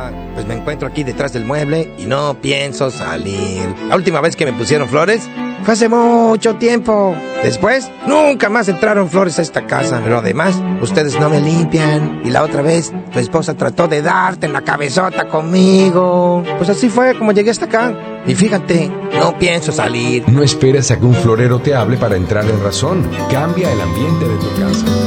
casa. Pues me encuentro aquí detrás del mueble y no pienso salir. La última vez que me pusieron flores fue hace mucho tiempo. Después, nunca más entraron flores a esta casa. Pero además, ustedes no me limpian. Y la otra vez, tu esposa trató de darte en la cabezota conmigo. Pues así fue como llegué hasta acá. Y fíjate, no pienso salir. No esperes a que un florero te hable para entrar en razón. Cambia el ambiente de tu casa.